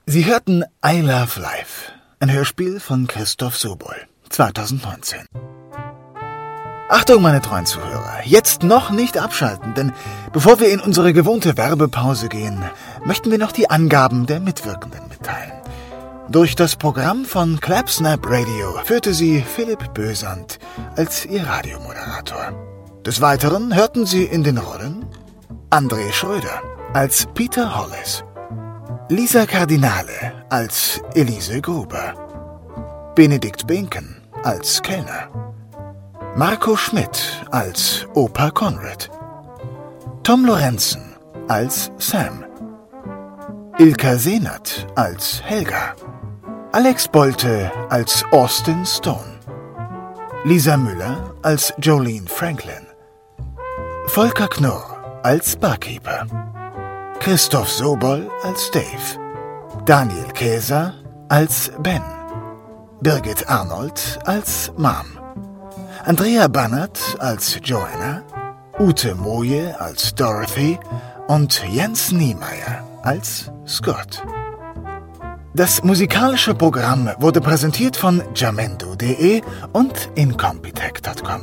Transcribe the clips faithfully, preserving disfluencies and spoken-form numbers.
Sie hörten I Love Life, ein Hörspiel von Christoph Sobol, zweitausendneunzehn. Achtung, meine treuen Zuhörer, jetzt noch nicht abschalten, denn bevor wir in unsere gewohnte Werbepause gehen, möchten wir noch die Angaben der Mitwirkenden mitteilen. Durch das Programm von Clapsnap Radio führte sie Philipp Bösand als ihr Radiomoderator. Des Weiteren hörten Sie in den Rollen André Schröder als Peter Hollis, Lisa Cardinale als Elise Gruber, Benedikt Benken als Kellner, Marco Schmidt als Opa Conrad, Tom Lorenzen als Sam, Ilka Seenert als Helga, Alex Bolte als Austin Stone, Lisa Müller als Jolene Franklin, Volker Knorr als Barkeeper, Christoph Sobol als Dave, Daniel Käser als Ben, Birgit Arnold als Mom, Andrea Bannert als Joanna, Ute Moje als Dorothy und Jens Niemeyer als Scott. Das musikalische Programm wurde präsentiert von jamendo punkt de und incompetech punkt com.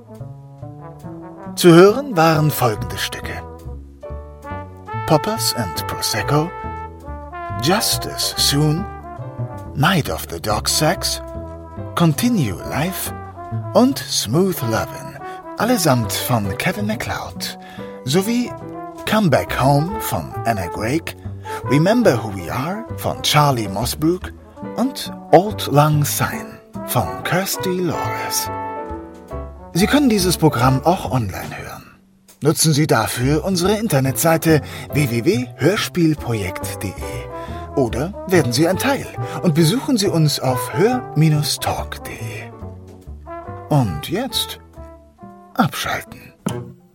Zu hören waren folgende Stücke: Poppers and Prosecco, Justice Soon, Night of the Dog Sacks, Continue Life und Smooth Lovin', allesamt von Kevin MacLeod, sowie Come Back Home von Anna Grake, Remember Who We Are von Charlie Mosbrook und Old Lang Syne von Kirsty Lawless. Sie können dieses Programm auch online hören. Nutzen Sie dafür unsere Internetseite w w w punkt hörspielprojekt punkt de oder werden Sie ein Teil und besuchen Sie uns auf hör Bindestrich talk punkt de. Und jetzt abschalten.